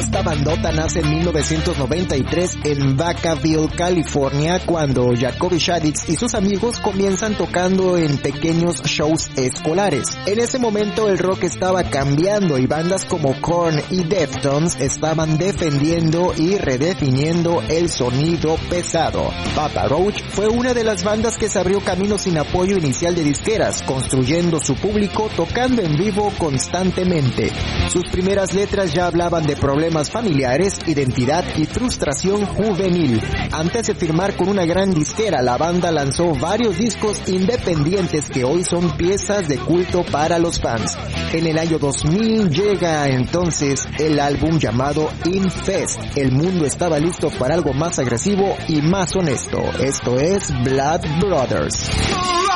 Esta bandota nace en 1993 en Vacaville, California, cuando Jacoby Shaddix y sus amigos comienzan tocando en pequeños shows escolares. En ese momento el rock estaba cambiando y bandas como Korn y Deftones estaban defendiendo y redefiniendo el sonido pesado. Papa Roach fue una de las bandas que se abrió camino sin apoyo inicial de disqueras, construyendo su público tocando en vivo constantemente. Sus primeras letras ya hablaban de problemas familiares, identidad y frustración juvenil. Antes de firmar con una gran disquera, la banda lanzó varios discos independientes que hoy son piezas de culto para los fans. En el año 2000 llega entonces el álbum llamado Infest. El mundo estaba listo para algo más agresivo y más honesto. Esto es Blood Brothers.